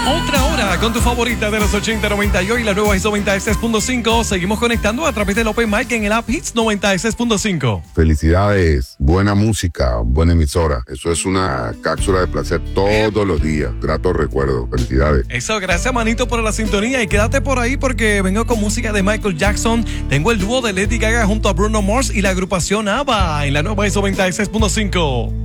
Otra hora con tu favorita de los 80, 90 y hoy la nueva Hits 96.5. Seguimos conectando a través del Open Mic en el app Hits 96.5. Felicidades, buena música, buena emisora. Eso es una cápsula de placer todos los días. Grato recuerdo. Felicidades. Eso, gracias manito por la sintonía y quédate por ahí porque vengo con música de Michael Jackson. Tengo el dúo de Lady Gaga junto a Bruno Mars y la agrupación ABBA en la nueva Hits 96.5.